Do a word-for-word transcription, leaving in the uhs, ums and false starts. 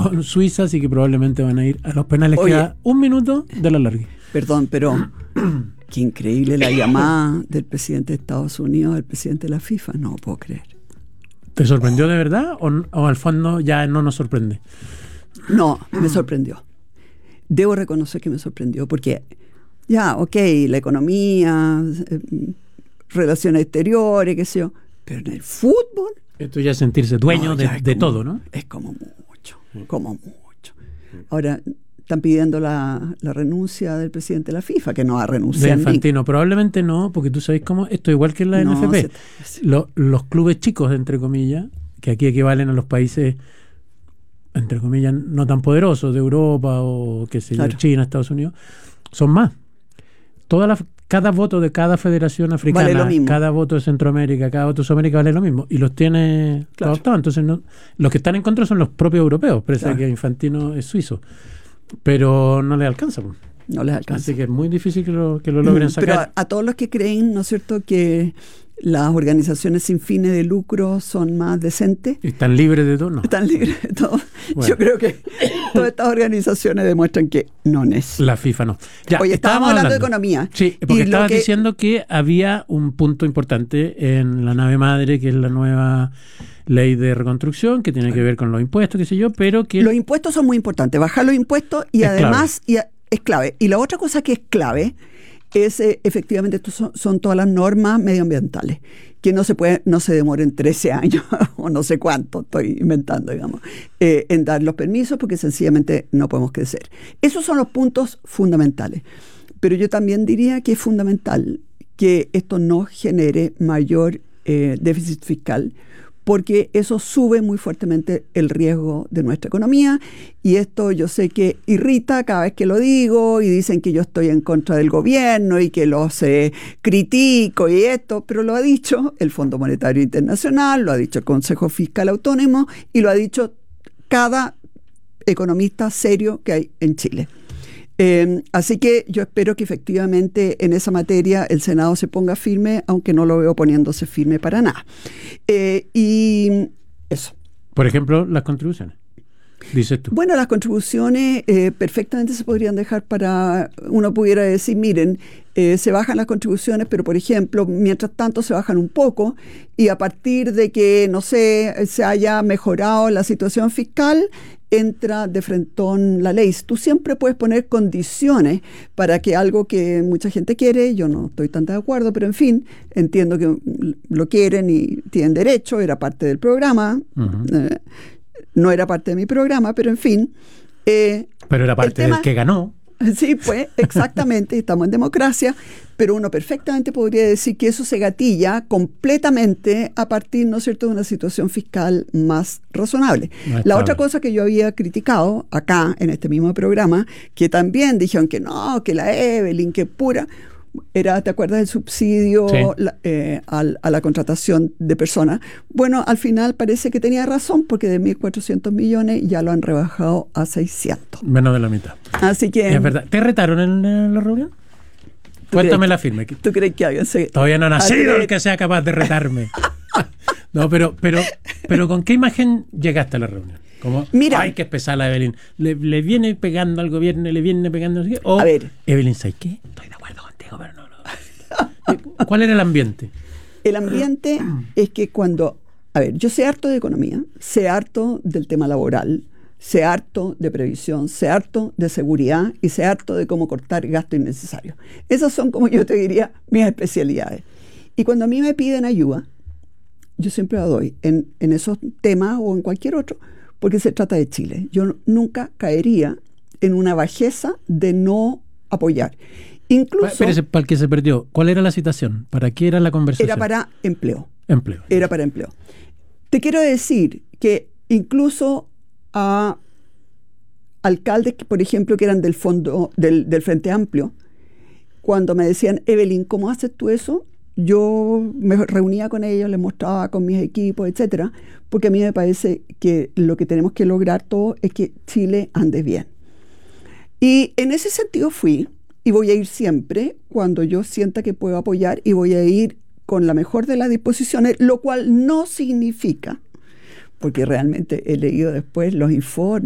con Suiza, así que probablemente van a ir a los penales. Oye, queda un minuto de la larga. Perdón, pero qué increíble la llamada del presidente de Estados Unidos al presidente de la FIFA. No puedo creer. ¿Te sorprendió de verdad o, o al fondo ya no nos sorprende? No, me sorprendió. Debo reconocer que me sorprendió porque ya, ok, la economía, eh, relaciones exteriores, qué sé yo, pero en el fútbol... Esto ya es sentirse dueño no, de, es de como, todo, ¿no? Es como mucho, como mucho. Ahora, están pidiendo la, la renuncia del presidente de la FIFA, que no va a renunciar. De Infantino, ni... probablemente no, porque tú sabes cómo, esto es igual que en la no, N F P. Se... Lo, los clubes chicos, entre comillas, que aquí equivalen a los países, entre comillas, no tan poderosos de Europa o qué sé yo, claro. China, Estados Unidos, son más. Toda la, cada voto de cada federación africana, vale cada voto de Centroamérica, cada voto de Sudamérica vale lo mismo. Y los tiene claro. adoptados. Entonces, no, los que están en contra son los propios europeos, pese claro. a que Infantino es suizo. Pero no les alcanza. Pues. No les alcanza. Así que es muy difícil que lo, que lo logren sacar. Pero a, a todos los que creen, ¿no es cierto?, que las organizaciones sin fines de lucro son más decentes. ¿Están libres de todo? No. Están libres de todo. Bueno. Yo creo que todas estas organizaciones demuestran que no es. La FIFA no. Ya, Oye, estábamos hablando, hablando de economía. Sí, porque estabas que... diciendo que había un punto importante en la nave madre, que es la nueva ley de reconstrucción, que tiene que ver con los impuestos, qué sé yo, pero que... Los impuestos son muy importantes. Bajar los impuestos y es además y a, es clave. Y la otra cosa que es clave es eh, efectivamente estos son, son todas las normas medioambientales que no se puede no se demoren trece años o no sé cuánto, estoy inventando, digamos, eh, en dar los permisos porque sencillamente no podemos crecer. Esos son los puntos fundamentales. Pero yo también diría que es fundamental que esto no genere mayor eh, déficit fiscal, porque eso sube muy fuertemente el riesgo de nuestra economía, y esto yo sé que irrita cada vez que lo digo, y dicen que yo estoy en contra del gobierno y que los eh, critico y esto, pero lo ha dicho el Fondo Monetario Internacional, lo ha dicho el Consejo Fiscal Autónomo y lo ha dicho cada economista serio que hay en Chile. Eh, así que yo espero que efectivamente en esa materia el Senado se ponga firme, aunque no lo veo poniéndose firme para nada. Eh, y eso. Por ejemplo, las contribuciones, dices tú. Bueno, las contribuciones eh, perfectamente se podrían dejar para, uno pudiera decir, miren, eh, se bajan las contribuciones, pero por ejemplo, mientras tanto se bajan un poco, y a partir de que, no sé, se haya mejorado la situación fiscal, entra de frentón la ley. Tú siempre puedes poner condiciones para que algo que mucha gente quiere, yo no estoy tan de acuerdo, pero en fin, entiendo que lo quieren y tienen derecho, era parte del programa, uh-huh. eh, no era parte de mi programa, pero en fin. Eh, pero era parte tema, del que ganó. Sí, pues, exactamente, estamos en democracia, pero uno perfectamente podría decir que eso se gatilla completamente a partir, ¿no es cierto?, de una situación fiscal más razonable. No La otra cosa que yo había criticado acá, en este mismo programa, que también dijeron que no, que la Evelyn, que pura, era, ¿te acuerdas del subsidio sí. la, eh, al, a la contratación de personas? Bueno, al final parece que tenía razón, porque de mil cuatrocientos millones ya lo han rebajado a seiscientos. Menos de la mitad. Así que... Es verdad. ¿Te retaron en, en la reunión? Cuéntame la firme. ¿Tú crees que alguien se... Todavía no ha nacido el que sea capaz de retarme. No, pero, pero, pero ¿con qué imagen llegaste a la reunión? Como, Mira, ay, que es pesada la Evelyn. Le, le viene pegando al gobierno, le viene pegando... No sé qué. O, a ver. Evelyn, ¿sabes qué? Estoy de acuerdo contigo, pero no lo... ¿Cuál era el ambiente? El ambiente es que cuando... A ver, yo sé harto de economía, sé harto del tema laboral, sé harto de previsión, sé harto de seguridad y sé harto de cómo cortar gasto innecesario. Esas son, como yo te diría, mis especialidades. Y cuando a mí me piden ayuda, yo siempre la doy en, en esos temas o en cualquier otro, porque se trata de Chile. Yo nunca caería en una bajeza de no apoyar. Incluso... Espérese, para el que se perdió, ¿cuál era la citación? ¿Para qué era la conversación? Era para empleo. Empleo. Era para empleo. Te quiero decir que incluso a alcaldes, que, por ejemplo, que eran del fondo del, del Frente Amplio, cuando me decían, Evelyn, ¿cómo haces tú eso? Yo me reunía con ellos, les mostraba con mis equipos, etcétera, porque a mí me parece que lo que tenemos que lograr todo es que Chile ande bien. Y en ese sentido fui, y voy a ir siempre cuando yo sienta que puedo apoyar, y voy a ir con la mejor de las disposiciones, lo cual no significa, porque realmente he leído después los informes,